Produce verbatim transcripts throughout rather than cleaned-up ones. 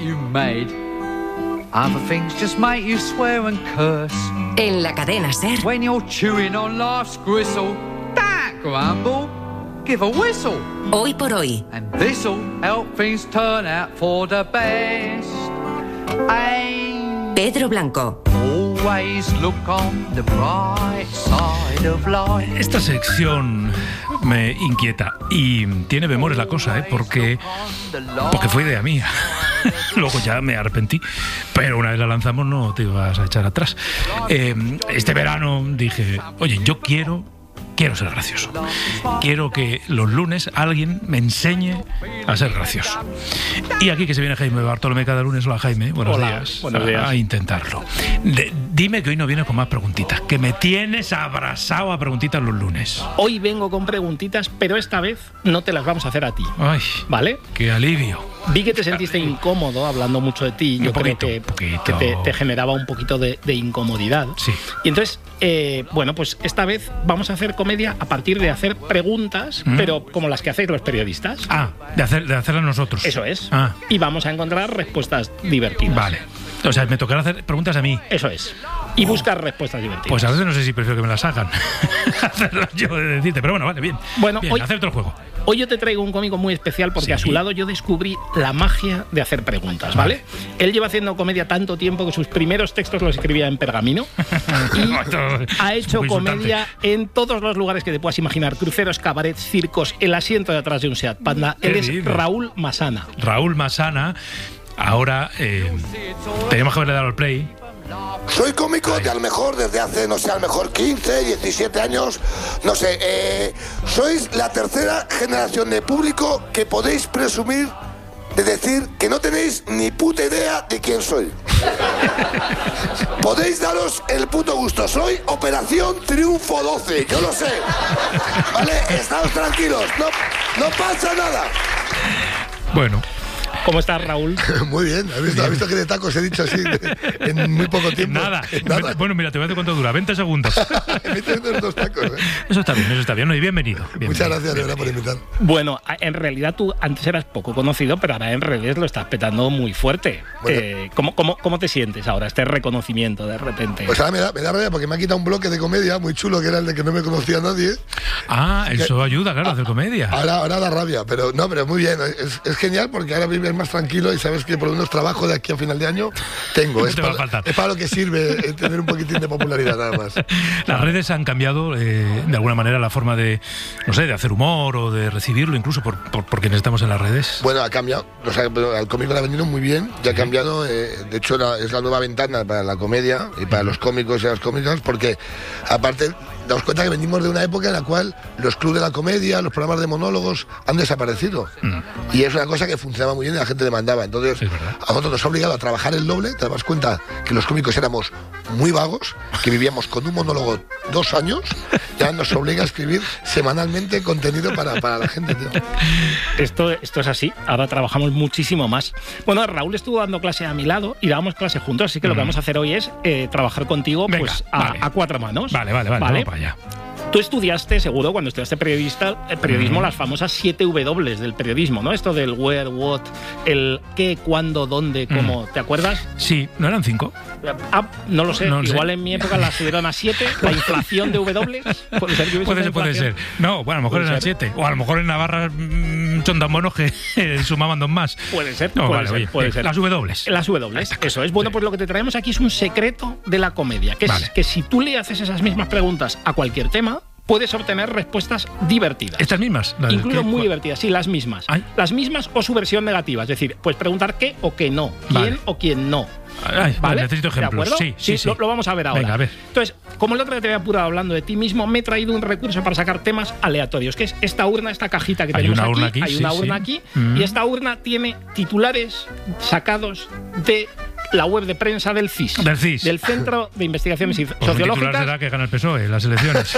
you made. Other things just make you swear and curse. En la cadena SER. When you're chewing on life's gristle, don't grumble, give a whistle. Hoy por hoy. And this'll help things turn out for the best. And Pedro Blanco. Always look on the bright side of life. Esta sección me inquieta y tiene bemoles la cosa, ¿eh? Porque, porque fue idea mía. Luego ya me arrepentí, pero una vez la lanzamos no te ibas a echar atrás. Eh, este verano dije, oye, yo quiero... Quiero ser gracioso. Quiero que los lunes alguien me enseñe a ser gracioso. Y aquí que se viene Jaime Bartolomé cada lunes. Hola, Jaime. Buenos Hola, días. Buenos días. A, a intentarlo. De, dime que hoy no vienes con más preguntitas. Que me tienes abrazado a preguntitas los lunes. Hoy vengo con preguntitas, pero esta vez no te las vamos a hacer a ti. Ay, ¿vale? Qué alivio. Vi que te sentiste incómodo hablando mucho de ti. Yo un poquito, creo que, poquito. que te, te generaba un poquito de, de incomodidad. Sí. Y entonces, eh, bueno, pues esta vez vamos a hacer comedia a partir de hacer preguntas, ¿Mm? pero como las que hacéis los periodistas. Ah, de, hacer, de hacerlas nosotros. Eso es. Ah. Y vamos a encontrar respuestas divertidas. Vale. O sea, me tocará hacer preguntas a mí. Eso es. Y buscar respuestas divertidas. Pues a veces no sé si prefiero que me las hagan. Hacerlas yo de decirte. Pero bueno, vale, bien. Bueno, bien, hoy, acepto el juego. Hoy yo te traigo un cómico muy especial porque sí. a su lado yo descubrí la magia de hacer preguntas, ¿vale? vale. Él lleva haciendo comedia tanto tiempo que sus primeros textos los escribía en pergamino y ha hecho comedia en todos los lugares que te puedas imaginar. Cruceros, cabarets, circos, el asiento de atrás de un Seat Panda. Él es lindo. Raúl Masana. Raúl Masana. Ahora eh, tenemos que haberle dado el play. Soy cómico de a lo mejor desde hace, no sé, a lo mejor quince, diecisiete años, no sé, eh, sois la tercera generación de público que podéis presumir de decir que no tenéis ni puta idea de quién soy. Podéis daros el puto gusto, soy Operación Triunfo doce, yo lo sé, ¿vale? Estaos tranquilos, no, no pasa nada. Bueno. ¿Cómo estás, Raúl? Muy bien. ¿Has visto, ¿has visto que de tacos he dicho así en muy poco tiempo? Nada. Nada. Bueno, mira, te voy a decir cuánto dura. veinte segundos. veinte dos tacos, ¿eh? Eso está bien, eso está bien. No, y bienvenido. bienvenido. Muchas gracias, de verdad, por invitar. Bueno, en realidad tú antes eras poco conocido, pero ahora en redes lo estás petando muy fuerte. Bueno. Eh, ¿cómo, cómo, ¿Cómo te sientes ahora, este reconocimiento de repente? Pues ahora me da, me da rabia porque me ha quitado un bloque de comedia muy chulo, que era el de que no me conocía nadie. Ah, eso que, ayuda, claro, a hacer comedia. Ahora, ahora da rabia, pero no, pero muy bien. Es, es genial porque ahora vives más tranquilo y sabes que por lo menos trabajo de aquí a final de año tengo. No es, te para, va a faltar. es para lo que sirve tener un poquitín de popularidad, nada más. Las redes han cambiado eh, de alguna manera la forma de, no sé, de hacer humor o de recibirlo, incluso por, por, por quienes estamos en las redes. Bueno, ha cambiado. O sea, al cómico le ha venido muy bien. Ya ha cambiado. Eh, de hecho, la, es la nueva ventana para la comedia y para los cómicos y las cómicas, porque aparte damos cuenta que venimos de una época en la cual los clubes de la comedia, los programas de monólogos han desaparecido. Mm. Y es una cosa que funcionaba muy bien y la gente demandaba. Entonces, sí, a nosotros nos ha obligado a trabajar el doble. Te das cuenta que los cómicos éramos muy vagos, que vivíamos con un monólogo dos años. Ya nos obliga a escribir semanalmente contenido para, para la gente, tío. Esto, esto es así. Ahora trabajamos muchísimo más. Bueno, Raúl estuvo dando clase a mi lado y dábamos clase juntos, así que mm. lo que vamos a hacer hoy es eh, trabajar contigo. Venga, pues a, vale. a cuatro manos. Vale, vale, vale. ¿Vale? Vamos para allá. Tú estudiaste, seguro, cuando estudiaste periodista, el periodismo, mm. las famosas siete W del periodismo, ¿no? Esto del where, what, el qué, cuándo, dónde, cómo. Mm. ¿Te acuerdas? Sí, ¿no eran cinco? Ah, no lo sé. No Igual sé. En mi época las subieron a siete. La inflación de W. Puede ser. Que puede ser, puede ser. No, bueno, a lo mejor eran siete. O a lo mejor en Navarra mmm, son tan buenos que sumaban dos más. Puede ser. No, puede vale, ser, oye, puede ser. Las W. Las W. Eso es. Bueno, sí. Pues lo que te traemos aquí es un secreto de la comedia. Que vale. es que si tú le haces esas mismas preguntas a cualquier tema, puedes obtener respuestas divertidas. ¿Estas mismas? Incluso muy divertidas, sí, las mismas. ¿Ay? Las mismas o su versión negativa. Es decir, puedes preguntar qué o qué no. ¿Quién vale. o quién no? Ay, ¿vale? Necesito ejemplos. ¿De sí, sí, sí, sí. Lo, lo vamos a ver ahora. Venga, a ver. Entonces, como el otro día te había apurado hablando de ti mismo, me he traído un recurso para sacar temas aleatorios, que es esta urna, esta cajita que hay tenemos una aquí. Urna aquí. Hay sí, una sí. urna aquí. Mm. Y esta urna tiene titulares sacados de la web de prensa del C I S. Del C I S. Del Centro de Investigaciones pues Sociológicas. Un titular será que gana el P S O E en las elecciones.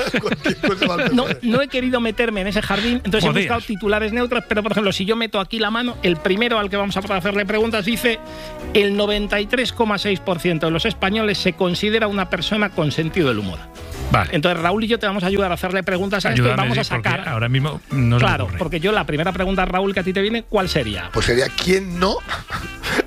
no, no he querido meterme en ese jardín, entonces Podías. he buscado titulares neutros, pero por ejemplo, si yo meto aquí la mano, el primero al que vamos a hacerle preguntas dice: el noventa y tres coma seis por ciento de los españoles se considera una persona con sentido del humor. Vale. Entonces Raúl y yo te vamos a ayudar a hacerle preguntas a Ayúdame, esto y vamos sí, a sacar. Ahora mismo no se Claro, me ocurre. porque yo la primera pregunta, Raúl, que a ti te viene, ¿cuál sería? Pues sería ¿quién no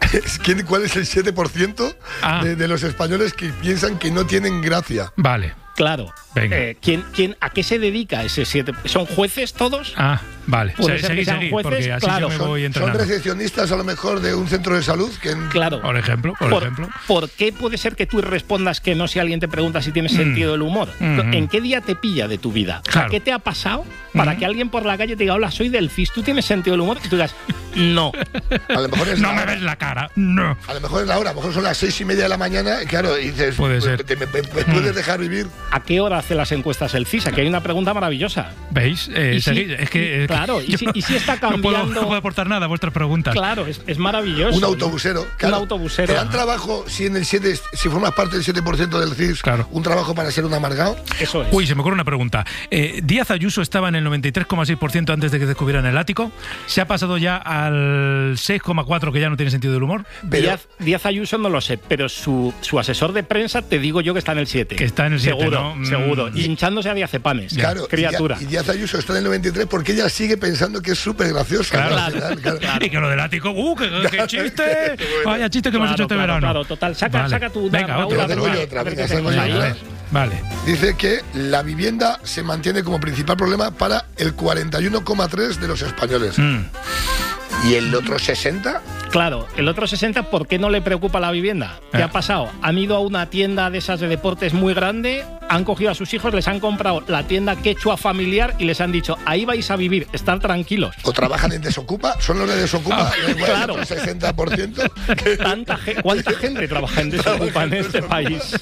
¿Quién, ¿Cuál es el siete por ciento Ah. de, de los españoles que piensan que no tienen gracia? Vale. Claro. Venga. Eh, ¿quién, quién, ¿A qué se dedica ese siete? ¿Son jueces todos? Ah, vale. Puede Se- ser que seguí, sean seguí, jueces, porque así claro. yo me Son, voy son entrenando. recepcionistas a lo mejor de un centro de salud que en- Claro. Por ejemplo, por, ejemplo. ¿Por qué puede ser que tú respondas que no si alguien te pregunta si tienes sentido del humor? Mm. ¿En qué día te pilla de tu vida? O sea, Claro. ¿qué te ha pasado para Mm. que alguien por la calle te diga, hola, soy del F I S, ¿tú tienes sentido del humor? Y tú digas, no. a lo mejor es No la me hora. ves la cara. No. A lo mejor es la hora, a lo mejor son las seis y media de la mañana, y claro, y dices, Puede ser. ¿te- me, me- me puedes dejar vivir? ¿A qué hora hace las encuestas el F I S? Aquí hay una pregunta maravillosa. ¿Veis? Eh, Y si- seguid. es que, y- es que claro, y yo si- y si está No puedo, cambiando- no puedo aportar nada a vuestras preguntas. Claro, es, es maravilloso. Un autobusero. Claro. Un autobusero. ¿Te dan trabajo si en el siete, si formas parte del siete por ciento del C I S? Claro. Un trabajo para ser un amargado. Eso es. Uy, se me ocurre una pregunta. Eh, Díaz Ayuso estaba en el noventa y tres coma seis por ciento antes de que descubrieran el ático. ¿Se ha pasado ya al seis coma cuatro por ciento que ya no tiene sentido del humor? Pero- Díaz, Díaz Ayuso no lo sé, pero su, su asesor de prensa te digo yo que está en el siete. Que está en el siete, seguro, ¿no? Mm. Seguro. Y hinchándose a diazepanes. Claro, Criatura. Y Díaz Ayuso está en el noventa y tres porque ella sigue pensando que es súper graciosa. Claro. ¿no? Al final, claro. Y que lo del ático, ¡uh, qué, qué chiste! Vaya chiste que hemos Claro, hecho este claro, verano. claro, total. Saca- saca tu- Venga, Raúl, otro, a ver, otro. voy otra, a ver venga, qué tenemos saco ahí. yo Vale, otra. vale. Dice que la vivienda se mantiene como principal problema para el cuarenta y uno coma tres por ciento de los españoles. Mm. ¿Y el otro sesenta? Claro, el otro sesenta, ¿por qué no le preocupa la vivienda? ¿Qué Eh. ha pasado? Han ido a una tienda de esas de deportes muy grande, han cogido a sus hijos, les han comprado la tienda quechua familiar y les han dicho, ahí vais a vivir, estar tranquilos. ¿O trabajan en Desocupa? ¿Son los de Desocupa? Da igual, claro. el otro sesenta por ciento. Tanta ge- ¿Cuánta gente trabaja en Desocupa en este país?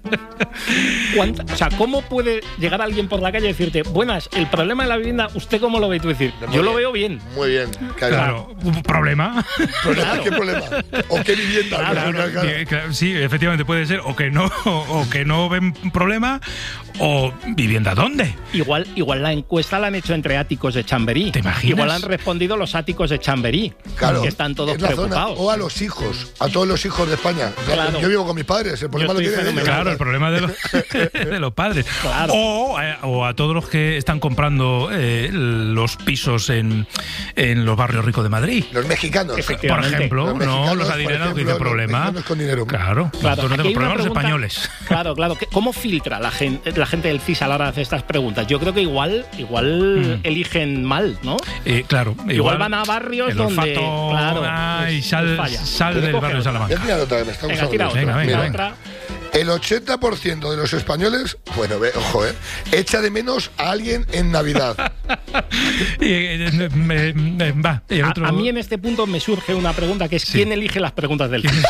¿Cuánta- o sea, ¿cómo puede llegar alguien por la calle y decirte, buenas, el problema de la vivienda, ¿usted cómo lo ve? Y tú decir, Muy yo lo bien. veo bien. Muy bien. Claro. Claro, ¿un problema? ¿Problema? Claro. ¿Qué problema? ¿O qué vivienda? Claro, Claro, Claro, claro. que- que- sí, efectivamente puede ser o que no o, o que no ven problema o vivienda dónde. Igual, igual la encuesta la han hecho entre áticos de Chamberí. ¿Te imaginas? Igual han respondido los áticos de Chamberí, Claro, que están todos es la zona. preocupados. O a los hijos, a todos los hijos de España. Claro. Yo vivo con mis padres, el problema lo estoy tienen ellos. fenomenal. Claro, el problema de los, de los padres. Claro. O, eh, o a todos los que están comprando eh, los pisos en, en los barrios ricos de Madrid. Los mexicanos. Por Efectivamente. ejemplo, Los no, mexicanos, los por adinerados que ejemplo, dicen los problema. mexicanos con dinero. Claro, Claro, nosotros no aquí hay tenemos una problemas los pregunta- españoles. Claro, claro. ¿Qué- ¿Cómo filtra la gente, la gente del C I S a la hora de hacer estas preguntas? Yo creo que igual, igual Mm. eligen mal, ¿no? Eh, claro, Igual van a barrios el donde, olfato, claro, ay, les- sal, les falla. sal Puede del coger barrio de otra. Voy a Salamanca. tirar otra que me está Venga, gustando tira mucho. otra. Venga, venga, Tira venga. otra. El ochenta por ciento de los españoles, bueno, ve, ojo, eh, echa de menos a alguien en Navidad. Y, eh, me- me- va, y el A, otro- a mí en este punto me surge una pregunta que es ¿quién elige las preguntas del C I S?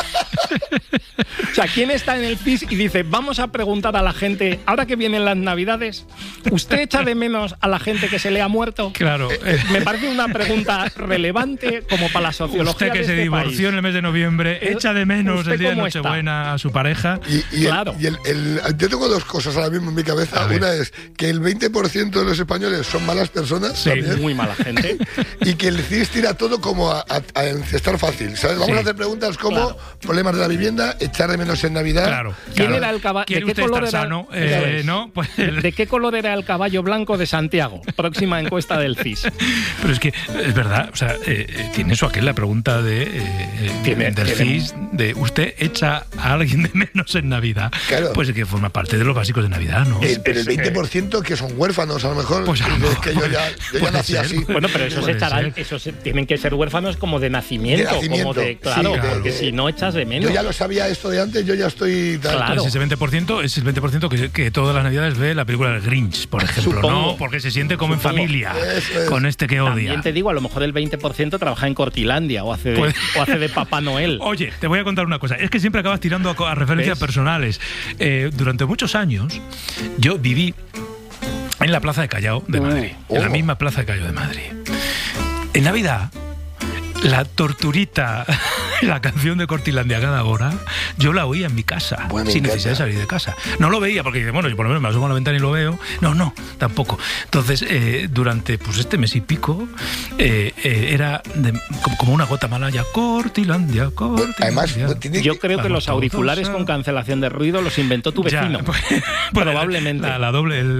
O sea, ¿quién está en el C I S y dice, vamos a preguntar a la gente, ahora que vienen las Navidades, ¿usted echa de menos a la gente que se le ha muerto? Claro. eh, Me parece una pregunta relevante como para la sociología Usted que de se este divorció país. en el mes de noviembre, Eh, echa de menos ¿usted el día de cómo está? Nochebuena a su pareja. Y, y el- Claro. y el, el- yo tengo dos cosas ahora mismo en mi cabeza. A ver. Una es que el veinte por ciento de los españoles son malas personas Sí. también, Muy mala gente. y que el C I S tira todo como a, a- a encestar fácil, ¿sabes? Vamos Sí. a hacer preguntas como Claro. problemas de la vivienda, echar de menos en Navidad. Claro. ¿Quién claro. era el caballo? ¿Quiere ¿De qué usted color estar era? sano? Eso Eh, es. ¿No? Pues ¿De, de qué color era el caballo blanco de Santiago? Próxima encuesta del C I S. Pero es que es verdad, o sea, eh, eh, tiene eso aquel la pregunta de eh, eh, Tiene- del tiene- C I S de usted echa a alguien de menos en Navidad. Claro. Pues que forma parte de los básicos de Navidad, ¿no? Eh, pero el veinte por ciento que son huérfanos, a lo mejor. Pues a lo es mejor que yo ya, yo ya puede nací ser. así. Bueno, pero esos Puede echarán, ser. esos tienen que ser huérfanos como de nacimiento, De nacimiento, como de, sí, claro, de- porque de- si no echas de menos. Yo ya lo sabía esto de antes, yo ya estoy tal. Claro. Entonces ese veinte por ciento es el veinte por ciento que, que todas las Navidades ve la película del Grinch, por ejemplo, Supongo. ¿no? Porque se siente como Supongo. en familia Eso es. con este que odia. También te digo, a lo mejor el veinte por ciento trabaja en Cortilandia o hace de, Puede- o hace de Papá Noel. Oye, te voy a contar una cosa. Es que siempre acabas tirando a, co- a referencias ¿Ves? personales. Eh, durante muchos años yo viví en la Plaza de Callao de Uh, Madrid. En la oh. misma Plaza de Callao de Madrid. En Navidad, la torturita, la canción de Cortilandia cada hora, yo la oía en mi casa, Bueno, me sin encanta. necesidad de salir de casa. No lo veía porque, bueno, yo por lo menos me asomo a la ventana y lo veo. No, no, tampoco. Entonces, eh, durante pues este mes y pico, eh, eh, era de- como, como una gota malaya, Cortilandia, Cortilandia. Además, tiene Yo que- creo que Vamos los auriculares todos a- con cancelación de ruido los inventó tu Ya, vecino. pues, Probablemente. La, la doble, el-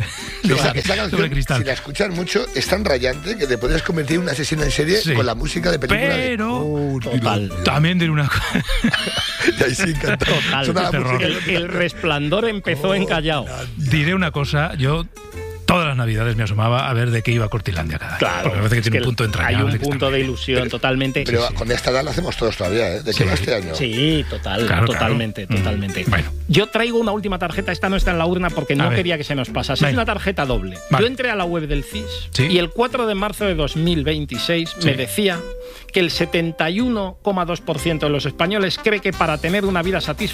Esa, esa canción, sobre cristal. si la escuchas mucho, es tan rayante que te podrías convertir en un asesino en serie Sí. con la música de película. Pero de... Oh, Total. Dios. también diré una cosa. Y ahí sí, encantado. Total. Suena la Terror. música. El, el Resplandor empezó en Callao. Diré una cosa, yo todas las navidades me asomaba a ver de qué iba Cortilandia cada año. Claro, Porque me parece que es tiene un el- punto hay entrañable. un que está punto muy de bien. ilusión totalmente. Pero Sí, sí. con esta edad lo hacemos todos todavía, ¿eh? ¿De Sí. qué va este año? Sí, total, Claro, totalmente, claro. totalmente. Mm, bueno. Yo traigo una última tarjeta, esta no está en la urna porque A no ver. quería que se nos pasase. Venga. Es una tarjeta doble. Vale. Yo entré a la web del C I S Sí. y el cuatro de marzo de dos mil veintiséis Sí. me decía que el setenta y uno coma dos por ciento de los españoles cree que para tener una vida satisfactoria